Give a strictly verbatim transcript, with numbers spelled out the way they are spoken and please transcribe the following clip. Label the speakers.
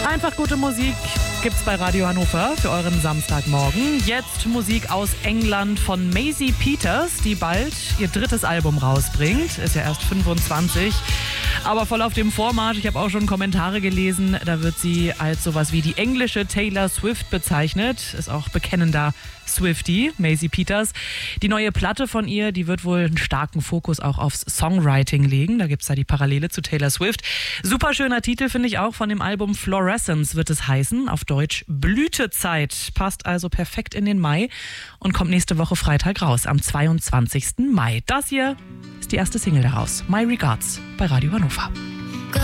Speaker 1: Einfach gute Musik gibt's bei Radio Hannover für euren Samstagmorgen. Jetzt Musik aus England von Maisie Peters, die bald ihr drittes Album rausbringt. Ist ja erst fünfundzwanzig, aber voll auf dem Vormarsch. Ich habe auch schon Kommentare gelesen, da wird sie als sowas wie die englische Taylor Swift bezeichnet. Ist auch bekennender Swiftie, Maisie Peters. Die neue Platte von ihr, die wird wohl einen starken Fokus auch aufs Songwriting legen. Da gibt's da die Parallele zu Taylor Swift. Super schöner Titel, finde ich auch, von dem Album Fluorescence wird es heißen. Auf Deutsch Blütezeit. Passt also perfekt in den Mai und kommt nächste Woche Freitag raus, am zweiundzwanzigsten Mai. Das hier ist die erste Single daraus. My Regards bei Radio Hannover.